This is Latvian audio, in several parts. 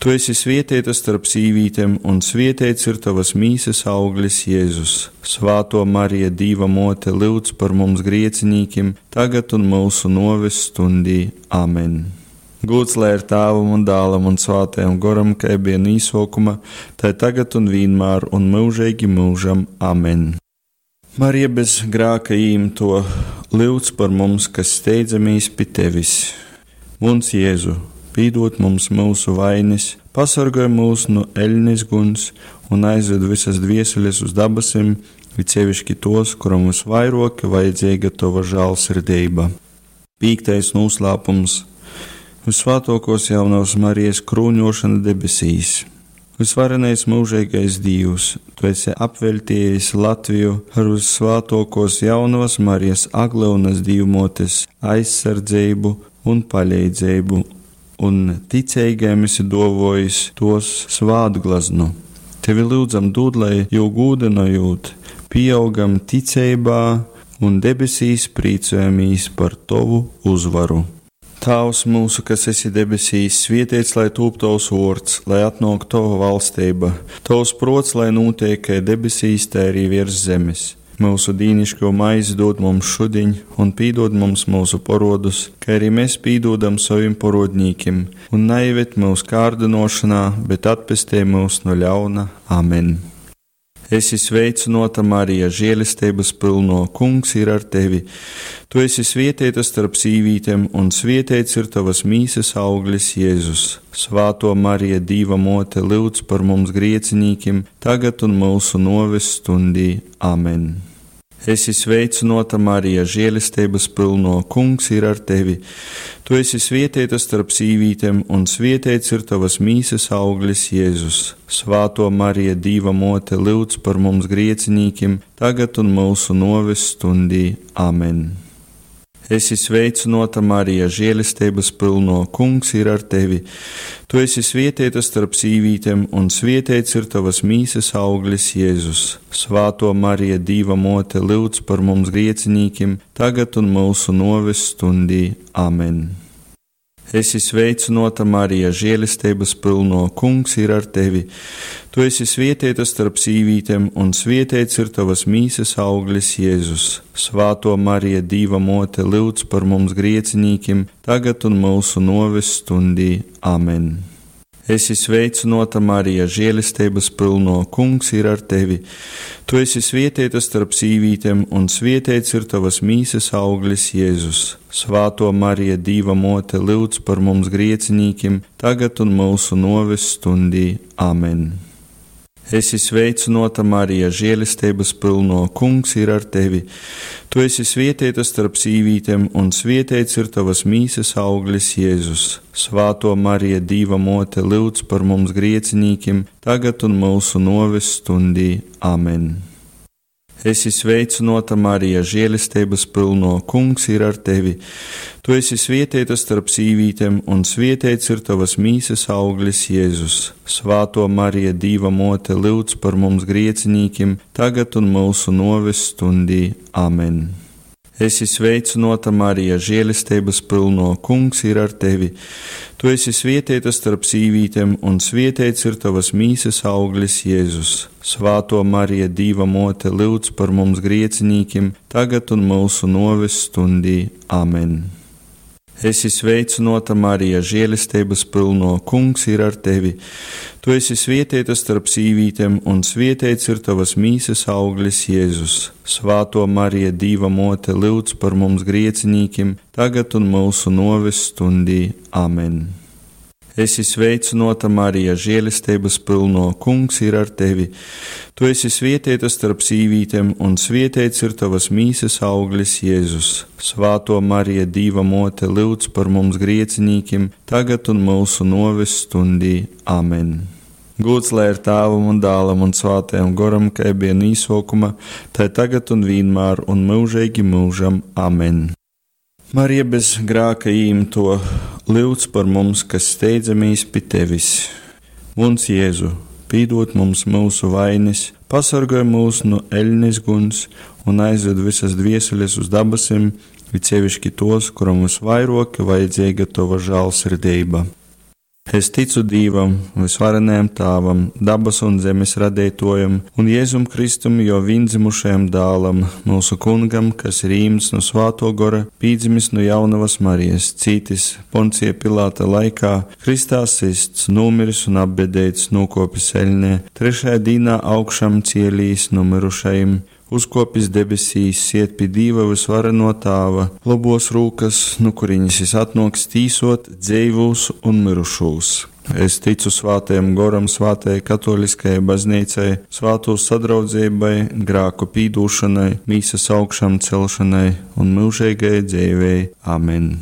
Tu esi svētīta starp sīvītēm, un svētīts ir tavas mīsas auglis, Jēzus. Svāto Marija, Dīva mote, lūdz par mums griecinīkiem, tagad un mūsu noves stundī. Amen. Gods lai ir Tēvam un Dēlam un Svētajam Garam, kā bija no sākuma, tā tagad un vienmēr un mūžīgi mūžam. Amen. Marija bez grēka īmto, lūdz par mums, kas steidzamies pie tevis. Mums Jēzu, pīdot mums mūsu vainas, pasargāj mūs no eļņas guns un aizved visas dvieseles uz dabasiem, it sevišķi tos, kuram visvairāk vajadzīga tava žēlsirdība. 5. noslēpums. Visvētākos jaunās Marijas krūņošana debesīs. Visvarenais mūžīgais Dievs, tu esi apveltījis Latviju ar visvētākos jaunās Marijas aglaunas Dievmotes aizsardzību un palīdzību, un ticīgiem esi dovojis tos svātglaznu. Tevi lūdzam dod, lai jau gūdinājot, pieaugam ticībā un debesīs prīcojamies par tavu uzvaru. Tēvs mūsu, kas esi debesīs, svētīts lai tūp tavs vārds, lai atnāk tava valstība, tavs prots, lai notiek kā debesīs, tā arī virs zemes. Mūsu dīnišķo maizi dod mums šodien, un pīdod mums mūsu parodus, kā arī mēs pīdodam saviem parodnīkiem, un neieved mūsu kārdinošanā, bet atpestī mūs no ļauna. Amen. Esi sveicināta Marija, žēlistības pilno, Kungs ir ar tevi. Tu esi svētīta starp sīvītēm, un svētīts ir tavas mīsas auglis, Jēzus. Svāto Marija, Dīva mote, lūdz par mums griecinīkiem, tagad un mūsu noves stundī. Amen. Esi sveicināta Marija, žēlistības pilno, Kungs ir ar tevi. Tu esi svētīta starp sīvītēm, un svētīts ir tavas mīsas auglis, Jēzus. Svāto Marija, Dīva mote, lūdz par mums griecinīkiem, tagad un mūsu noves stundī. Amen. Esi sveicināta Marija, žēlistības pilno, Kungs ir ar tevi. Tu esi svētīta starp sīvītēm, un svētīts ir tavas mīsas auglis, Jēzus. Svāto Marija, Dīva mote, lūdz par mums griecinīkiem, tagad un mūsu noves stundī. Amen. Esi sveicināta Marija, žēlistības pilno, Kungs ir ar tevi. Tu esi svētīta starp sīvītēm, un svētīts ir tavas mīsas auglis, Jēzus. Svāto Marija, Dīva mote, lūdz par mums griecinīkiem, tagad un mūsu noves stundī. Amen. Esi sveicināta Marija, žēlistības pilno, Kungs ir ar tevi. Tu esi svētīta starp sīvītēm, un svētīts ir tavas mīsas auglis, Jēzus. Svāto Marija, Dīva mote, lūdz par mums griecinīkiem, tagad un mūsu noves stundī. Amen. Esi sveicināta Marija, žēlistības pilno, Kungs ir ar tevi. Tu esi svētīta starp sīvītēm, un svētīts ir tavas mīsas auglis, Jēzus. Svāto Marija, Dīva mote, lūdz par mums griecinīkiem, tagad un mūsu noves stundī. Amen. Esi sveicināta Marija, žēlistības pilno, Kungs ir ar tevi. Tu esi svētīta starp sīvītēm, un svētīts ir tavas mīsas auglis, Jēzus. Svāto Marija, Dīva mote, lūdz par mums griecinīkiem, tagad un mūsu noves stundī. Amen. Esi sveicināta Marija, žēlistības pilno, Kungs ir ar tevi. Tu esi svētīta starp sīvītēm, un svētīts ir tavas mīsas auglis, Jēzus. Svāto Marija, Dīva mote, lūdz par mums griecinīkiem, tagad un mūsu noves stundī. Amen. Esi sveicināta Marija, žēlistības pilno, Kungs ir ar tevi. Tu esi svētīta starp sīvītēm, un svētīts ir tavas mīsas auglis, Jēzus. Svāto Marija, Dīva mote, lūdz par mums griecinīkiem, tagad un mūsu noves stundī. Amen. Esi sveicināta Marija, žēlistības pilno, Kungs ir ar tevi. Tu esi svētīta starp sīvītēm, un svētīts ir tavas mīsas auglis, Jēzus. Svāto Marija, Dīva mote, lūdz par mums griecinīkiem, tagad un mūsu noves stundī. Amen. Gods lai ir Tēvam un Dēlam un Svētajam Garam, kā bija no sākuma, tā tagad un vienmēr un mūžīgi mūžam. Amen. Marija bez grēka īmto, lūdz par mums, kas steidzamies pie tevis. Mums Jēzu, pīdot mums mūsu vainas, pasargāj mūs no eļņas guns un aizved visas dvieseles uz dabasiem, it sevišķi tos, kuram visvairāk vajadzīga tava žēlsirdība. Es ticu Dievam, visvarenajam Tēvam, dabas un zemes radētojam, un Jēzum Kristum, jo viendzimušajam dēlam, mūsu kungam, kas ir īmts no Svāto gora, pīdzimis no jaunavas Marijas, cītis Poncija Pilāta laikā, Kristā sists, nomiris un apbedēts, nokopis eļnē, trešajā dīnā augšām cielīs nomirušajam, uzkopis debesīs, iet pie Dieva visvareno Tēva, labos rūkas, no kuriņas es atnoks tīsot dzīvūs un mirušūs. Es ticu Svātajam goram, Svātajai katoliskajai baznīcai, Svāto sadraudzībai, grāku pīdūšanai, mīsas augšām celšanai un mūžīgai dzīvei. Amen.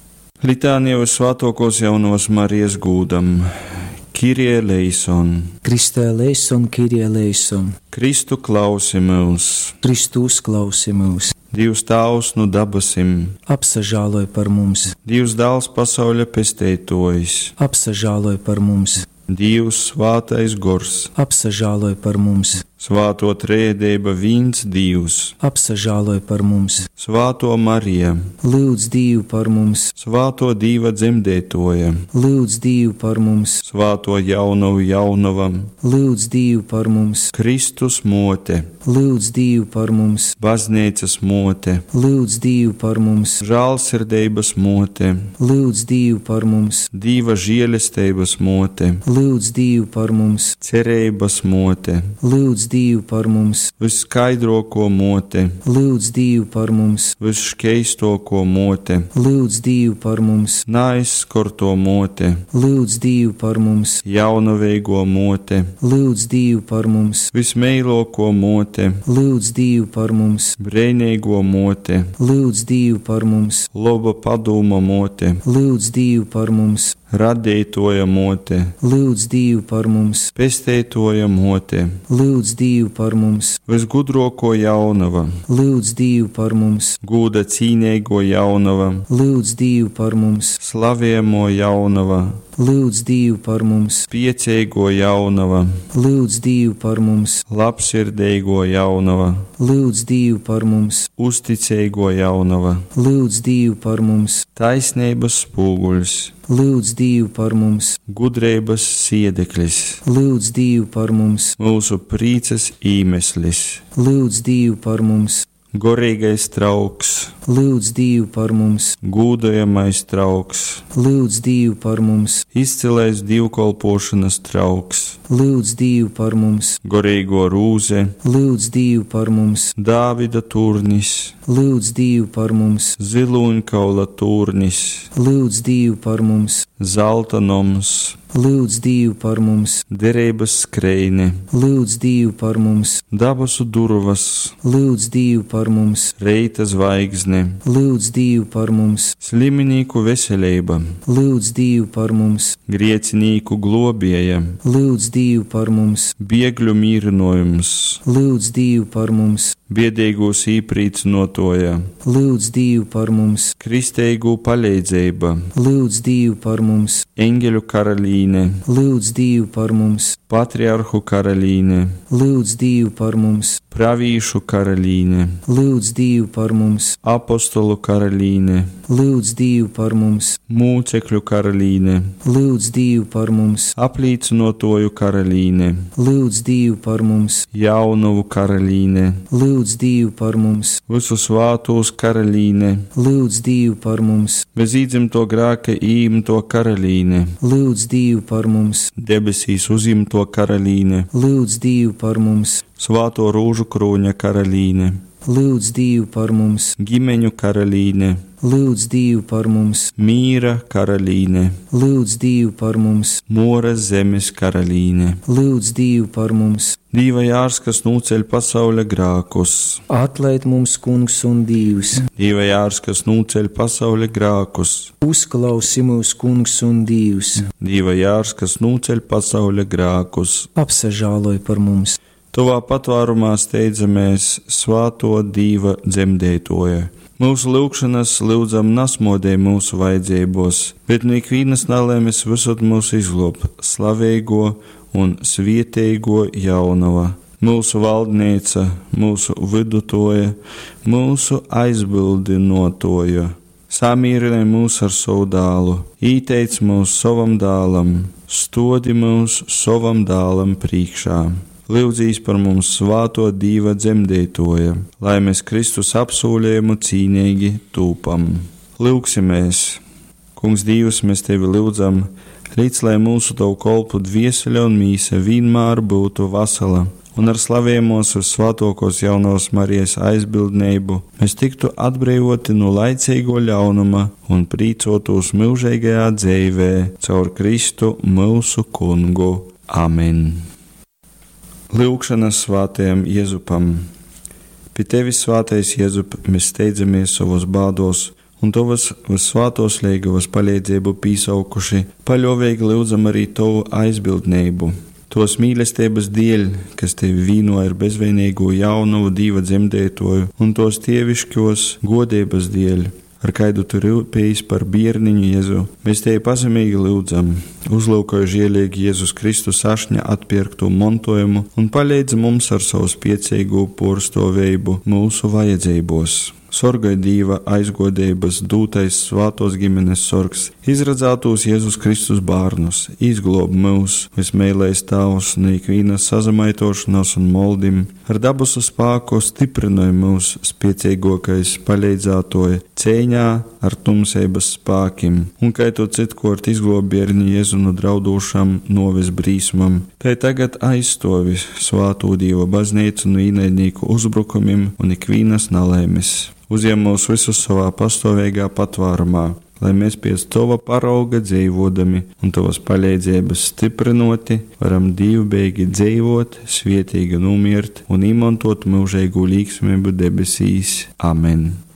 Litānija uz Svātokos jaunavas Marijas gūdam. Kyrie eleison. Kristē eleison, Kyrie eleison. Kristu klausi mūs. Kristus klausi mūs. Dievs Tēvs no dabasim. Apsažāloj par mums. Dievs Dēls pasaules pestētojs. Apsažāloj par mums. Dievs Svātais gors. Apsažāloj par mums. Svāto trejība viens Dievs. Apsažāloj par mums. Svāto Marija. Lūdz Dievu par mums. Svāto Dieva dzemdētoja. Lūdz Dievu par mums. Svāto jaunavu jaunavam. Lūdz Dievu par mums. Kristus mote. Lūdz Dievu par mums. Baznīcas mote. Lūdz Dievu par mums. Žēlsirdības mote. Lūdz Dievu par mums. Dieva žēlestības mote. Lūdz Dievu par mums. Cerības mote. Lūdz Dievu par mums. Viskaidroko mote. Lūdz Dievu par mums. Visškeistoko mote. Lūdz Dievu par mums. Naizskorto mote. Lūdz Dievu par mums. Jaunaveigo mote. Lūdz Dievu par mums. Vismeiloko mote. Lūdz Dievu par mums. Breinīgo mote. Lūdz Dievu par mums. Loba padūma mote. Lūdz Dievu par mums. Radētoja mote. Lūdz Dievu par mums. Pestētoja mote. Lūdz Dievu par mums. Visgudroko jaunava. Lūdz Dievu par mums. Gūda cīnīgo jaunava. Lūdz Dievu par mums. Slaviemo jaunava. Lūdz Dievu par mums. Piecīgo jaunava. Lūdz Dievu par mums. Labsirdīgo jaunava. Lūdz Dievu par mums. Uzticīgo jaunava. Lūdz Dievu par mums. Taisnības spūguļs. Lūdz Dievu par mums. Gudrības siedeklis. Lūdz Dievu par mums. Mūsu prīces īmeslis. Lūdz Dievu par mums. Gorīgais trauks. Lūdz Dievu par mums. Gūdojamais trauks. Lūdz Dievu par mums. Izcilais dievkalpošanas trauks. Lūdz Dievu par mums. Gorīgo rūze. Lūdz Dievu par mums. Dāvida turnis. Lūdz Dievu par mums. Ziloņkaula turnis. Lūdz Dievu par mums. Zelta noms. Lūdz Dievu par mums. Derības skreine. Lūdz Dievu par mums. Dabasu durvas. Lūdz Dievu par mums. Reita zvaigzne. Lūdz Dievu par mums. Sliminīku veselība. Lūdz Dievu par mums. Griecinīku globieja. Lūdz Dievu par mums. Biegļu mīrinojums. Lūdz Dievu par mums. Biedīgos īprīcinotoja. Lūdz Dievu par mums. Kristeigu paļēdzība. Lūdz Dievu par mums. Eņģeļu karalīne. Lūdz Dievu par mums. Patriarhu karalīne. Lūdz Dievu par mums. Pravīšu karalīne. Lūdz Dievu par mums. Apostolu karalīne. Lūdz Dievu par mums. Mūcekļu karalīne. Lūdz Dievu par mums. Aplīcinotoju karalīne. Lūdz Dievu par mums. Jaunavu karalīne. Lūdz Dievu par mums. Visu svātos karalīne. Lūdz Dievu par mums. Bez īdzimto grāka īmto karalīne. Lūdz Dievu par mums. Debesīs uzimto karalīne. Lūdz Dievu par mums. Svāto rūžu krūņa karalīne. Lūdz Dievu par mums. Ģimeņu karalīne. Lūdz Dievu par mums. Mīra karalīne. Lūdz Dievu par mums. Mūras zemes karalīne. Lūdz Dievu par mums. Dieva jārs, kas nūceļ pasaule grākus. Atlaid mums, Kungs un Dievs. Dieva jārs, kas nūceļ pasaule grākus. Uzklausi mūs, Kungs un Dievs. Dieva jārs, kas nūceļ pasaule grākus. Apsažāloj par mums. Tuvā patvārumā steidzamies svāto Dieva dzemdētoja. Mūsu lūgšanas lūdzam nasmodē mūsu vajadzībos, bet no ikvienas nelēmes visot mūsu izglāb, slavēgo un svietēgo jaunava. Mūsu valdnīca, mūsu vidutoja, mūsu aizbildinotoja. samīrinē mūs ar savu dālu, īteic mūs savam dālam, stodi mūs savam dālam priekšā. Lūdzīs par mums svāto Dīva dzemdētoja, lai mēs Kristus apsūļējumu cīnīgi tūpam. Lūksimies! Kungs Dievs, mēs Tevi lūdzam, līdz lai mūsu Tavu kolpu dvieseļa un mīsa vienmēr būtu vasala, un ar slavējumos uz svātokos jaunos Marijas aizbildnību mēs tiktu atbrīvoti no laicīgo ļaunuma un prīcotos mūžīgajā dzīvē caur Kristu mūsu Kungu. Amen. Lūkšanas svātajam Jēzupam. Pie Tevis, svātais Jēzup, mēs steidzamies savos bādos, un Tavas svātos liegavas palīdzību pīsaukuši, paļovīgi lūdzam arī Tavu aizbildnību. Tos mīlestības dēļ, kas Tevi vīnoja ar bezvainīgo jaunavu Dīva dzemdētoju, un tos tievišķos godības dēļ, ar kaidu Tu rūpējies par bērniņu Jēzu, mēs Tevi pazemīgi lūdzam, uzlūkoju žielīgi Jēzus Kristus ašņa atpirktu montojumu un palīdz mums ar savu spiecīgu porstovību mūsu vajadzībos. Sorgai Dīva aizgodības dūtais svātos ģimenes sorgs, izradzātos Jēzus Kristus bārnus, izglob mūs, vismēlējs Tavs, no ikvīnas sazamaitošanās un moldim, ar dabusu spāku stiprināja mūs spiecīgokais palīdzātoja cēņā ar tumsības spākim, un kai Tu citkort izglob bērni Jēzu no draudūšam novis brīsmam, tai tagad aizstovi svātū Dieva baznīcu no īnaidnīku uzbrukumiem un ikvīnas nalēmis. Uzņem mūs visus savā pastāvīgā patvārumā, lai mēs pēc Tava parauga dzīvodami un Tavas palīdzības stiprinoti varam dievbijīgi dzīvot, svietīgi nomirt un izmantot mūžīgu līgsmību debesīs. Amen.